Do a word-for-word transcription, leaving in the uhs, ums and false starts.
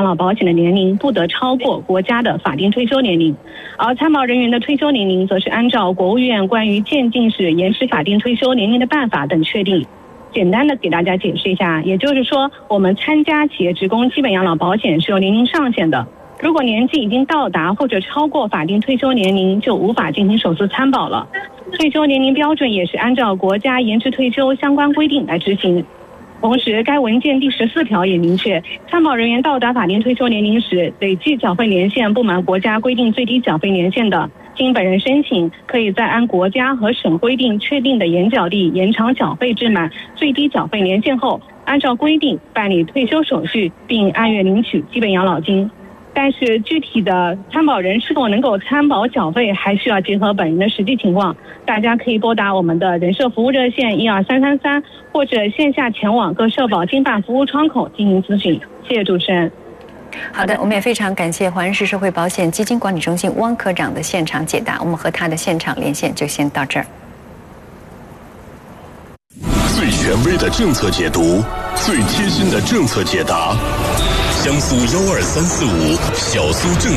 老保险的年龄不得超过国家的法定退休年龄，而参保人员的退休年龄则是按照国务院关于渐进式延迟法定退休年龄的办法等确定。简单的给大家解释一下，也就是说，我们参加企业职工基本养老保险是有年龄上限的，如果年纪已经到达或者超过法定退休年龄，就无法进行首次参保了。退休年龄标准也是按照国家延迟退休相关规定来执行。同时，该文件第十四条也明确，参保人员到达法定退休年龄时，累计缴费年限不满国家规定最低缴费年限的，经本人申请，可以在按国家和省规定确定的延缴地延长缴费至满最低缴费年限后，按照规定办理退休手续，并按月领取基本养老金。但是具体的参保人是否能够参保缴费，还需要结合本人的实际情况。大家可以拨打我们的人社服务热线一二三三三，或者线下前往各社保经办服务窗口进行咨询。谢谢主持人。 好的，我们也非常感谢华人市社会保险基金管理中心汪科长的现场解答。我们和他的现场连线就先到这儿。 最权威的政策解读，最贴心的政策解答。江苏幺二三四五小苏政。